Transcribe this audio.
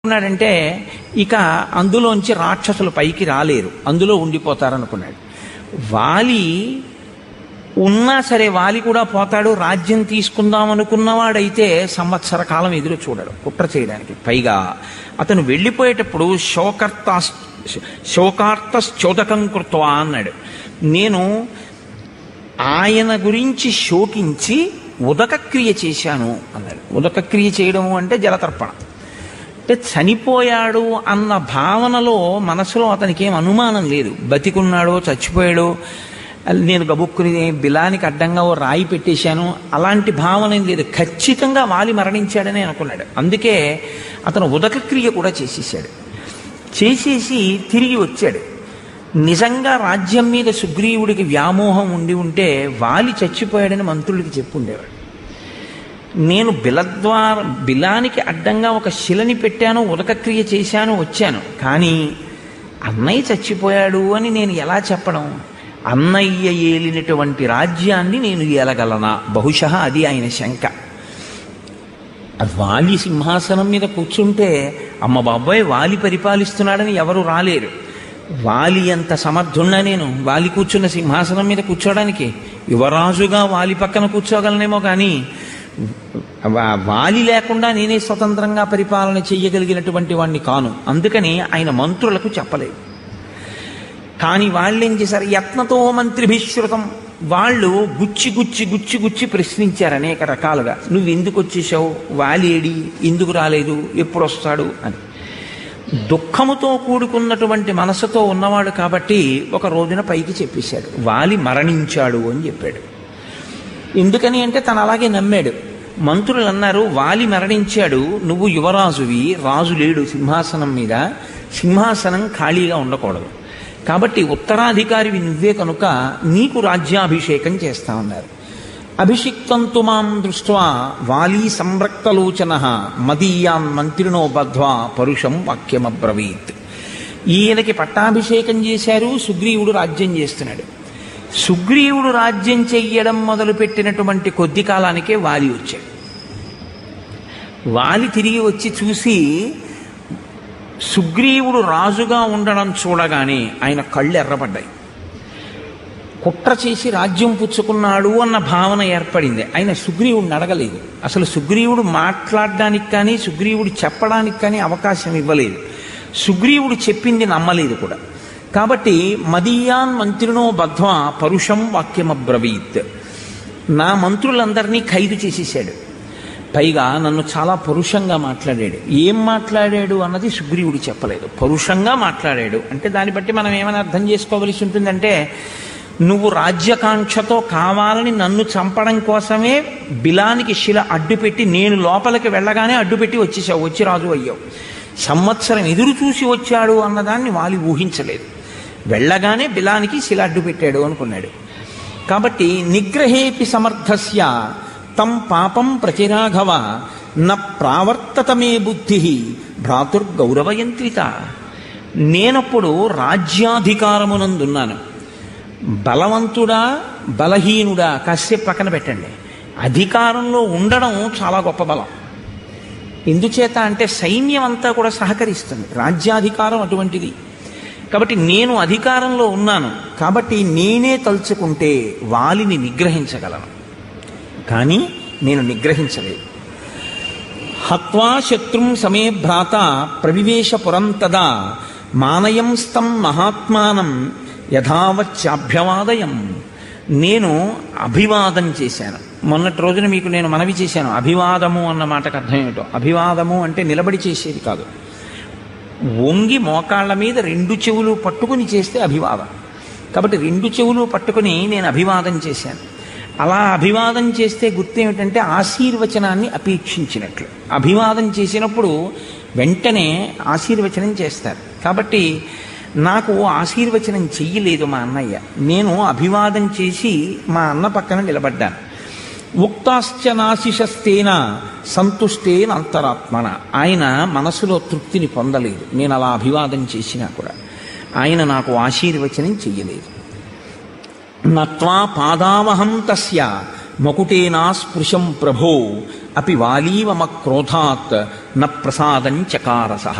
అనుకున్నాడంటే ఇక అందులోంచి రాక్షసులు పైకి రాలేరు, అందులో ఉండిపోతారనుకున్నాడు. వాలి ఉన్నా సరే వాలి కూడా పోతాడు. రాజ్యం తీసుకుందాం అనుకున్నవాడైతే సంవత్సర కాలం ఎదురు చూడడు కుట్ర చేయడానికి. పైగా అతను వెళ్ళిపోయేటప్పుడు శోకార్తశ్చోదకం కృత్వా అన్నాడు. నేను ఆయన గురించి శోకించి ఉదకక్రియ చేశాను అన్నాడు. ఉదకక్రియ చేయడం అంటే జలతర్పణ. అంటే చనిపోయాడు అన్న భావనలో మనసులో అతనికి ఏం అనుమానం లేదు. బతికున్నాడో చచ్చిపోయాడో, నేను గబుక్కుని బిలానికి అడ్డంగా ఓ రాయి పెట్టేశాను, అలాంటి భావన ఏం లేదు. ఖచ్చితంగా వాలి మరణించాడని అనుకున్నాడు. అందుకే అతను ఉదకక్రియ కూడా చేసేసాడు. చేసేసి తిరిగి వచ్చాడు. నిజంగా రాజ్యం మీద సుగ్రీవుడికి వ్యామోహం ఉండి ఉంటే వాలి చచ్చిపోయాడని మంత్రులకి చెప్పుండేవాడు. నేను బిలానికి అడ్డంగా ఒక శిలని పెట్టాను, ఉదకక్రియ చేశాను, వచ్చాను. కానీ అన్నయ్య చచ్చిపోయాడు అని నేను ఎలా చెప్పడం? అన్నయ్య ఏలినటువంటి రాజ్యాన్ని నేను ఏలగలనా? బహుశా అది ఆయన శంక. వాలి సింహాసనం మీద కూర్చుంటే అమ్మ బాబాయ్ వాలి పరిపాలిస్తున్నాడని ఎవరు రాలేరు. వాలి అంత సమర్థున్నా నేను వాలి కూర్చున్న సింహాసనం మీద కూర్చోడానికి? యువరాజుగా వాలి పక్కన కూర్చోగలనేమో, కానీ వాలి లేకుండా నేనే స్వతంత్రంగా పరిపాలన చెయ్యగలిగినటువంటి వాడిని కాను. అందుకని ఆయన మంత్రులకు చెప్పలేదు. కానీ వాళ్ళు ఏం చేశారు? యత్నతో మంత్రిభిశ్రుతం. వాళ్ళు గుచ్చి గుచ్చి గుచ్చి గుచ్చి ప్రశ్నించారు అనేక రకాలుగా. నువ్వు ఎందుకు వచ్చేసావు? వాలేడి? ఎందుకు రాలేదు? ఎప్పుడు వస్తాడు అని. దుఃఖముతో కూడుకున్నటువంటి మనసుతో ఉన్నవాడు కాబట్టి ఒక రోజున పైకి చెప్పేశాడు, వాలి మరణించాడు అని చెప్పాడు. ఎందుకని అంటే తను అలాగే నమ్మాడు. మంత్రులు అన్నారు, వాలి మరణించాడు, నువ్వు యువరాజువి, రాజు లేడు సింహాసనం మీద, సింహాసనం ఖాళీగా ఉండకూడదు, కాబట్టి ఉత్తరాధికారివి నువ్వే కనుక నీకు రాజ్యాభిషేకం చేస్తామన్నారు. అభిషిక్తంతు మాం దృష్ట్వా వాలి సంరక్తలోచన మదీయాన్ మంత్రినో బద్ధ్వా పరుషం వాక్యమబ్రవీత్. ఈయనకి పట్టాభిషేకం చేశారు, సుగ్రీవుడు రాజ్యం చేస్తున్నాడు. సుగ్రీవుడు రాజ్యం చెయ్యడం మొదలుపెట్టినటువంటి కొద్ది కాలానికే వాలి వచ్చాడు. వాలి తిరిగి వచ్చి చూసి సుగ్రీవుడు రాజుగా ఉండడం చూడగానే ఆయన కళ్ళు ఎర్రబడ్డాయి. కుట్ర చేసి రాజ్యం పుచ్చుకున్నాడు అన్న భావన ఏర్పడింది. ఆయన సుగ్రీవుడిని అడగలేదు. అసలు సుగ్రీవుడు మాట్లాడడానికి కానీ సుగ్రీవుడు చెప్పడానికి కానీ అవకాశం ఇవ్వలేదు. సుగ్రీవుడు చెప్పింది నమ్మలేదు కూడా. కాబట్టి మదీయాన్ మంత్రినో బద్ధ్వా పరుషం వాక్యమబ్రవీత్. నా మంత్రులందరినీ ఖైదు చేసేసాడు. పైగా నన్ను చాలా పరుషంగా మాట్లాడాడు. ఏం మాట్లాడాడు అన్నది సుగ్రీవుడు చెప్పలేదు. పరుషంగా మాట్లాడాడు అంటే దాన్ని బట్టి మనం ఏమైనా అర్థం చేసుకోవలసి ఉంటుందంటే, నువ్వు రాజ్యకాంక్షతో కావాలని నన్ను చంపడం కోసమే బిలానికి శిల అడ్డుపెట్టి నేను లోపలికి వెళ్ళగానే అడ్డుపెట్టి వచ్చేసావు, వచ్చి రాజు అయ్యావు. సంవత్సరం ఎదురు చూసి వచ్చాడు అన్నదాన్ని వాలి ఊహించలేదు. వెళ్ళగానే బిలానికి శిల అడ్డు పెట్టాడు అనుకున్నాడు. కాబట్టి నిగ్రహేపి సమర్థస్య తం పాపం ప్రతిరాఘవ న ప్రావర్తతమే బుద్ధి భ్రాతుర్గౌరవయంత్రిత. నేనప్పుడు రాజ్యాధికారమునందున్నాను. బలవంతుడా బలహీనుడా కాసేపు పక్కన పెట్టండి. అధికారంలో ఉండడం చాలా గొప్ప బలం. ఎందుచేత అంటే సైన్యం అంతా కూడా సహకరిస్తుంది. రాజ్యాధికారం అటువంటిది. కాబట్టి నేను అధికారంలో ఉన్నాను, కాబట్టి నేనే తలుచుకుంటే వాలిని నిగ్రహించగలను, కానీ నేను నిగ్రహించలేదు. హత్వా శత్రుం సమే భ్రాత ప్రవివేశ పురం తదా మానయం స్తం మహాత్మానం యథావచ్చాభ్యవాదయం. నేను అభివాదం చేశాను. మొన్నటి రోజున మీకు నేను మనవి చేశాను, అభివాదము అన్న మాటకు అర్థం ఏమిటో. అభివాదము అంటే నిలబడి చేసేది కాదు. వంగి మోకాళ్ళ మీద రెండు చెవులు పట్టుకుని చేస్తే అభివాదం. కాబట్టి రెండు చెవులు పట్టుకుని నేను అభివాదం చేశాను. అలా అభివాదం చేస్తే గుర్తేమిటంటే ఆశీర్వచనాన్ని అపేక్షించినట్లు. అభివాదం చేసినప్పుడు వెంటనే ఆశీర్వచనం చేస్తారు. కాబట్టి నాకు ఆశీర్వచనం చెయ్యలేదు మా అన్నయ్య. నేను అభివాదం చేసి మా అన్న పక్కన నిలబడ్డాను. ఉక్తాశ్చ నాశిషస్తేన సంతుష్టేన అంతరాత్మన. ఆయన మనసులో తృప్తిని పొందలేదు నేను అలా అభివాదం చేసినా కూడా. ఆయన నాకు ఆశీర్వచనం చెయ్యలేదు. నత్వా పాదావహం తస్య మకుటేనా స్పృశం ప్రభో అపి వాలీవమ క్రోధాత్ న ప్రసాదం చకారస.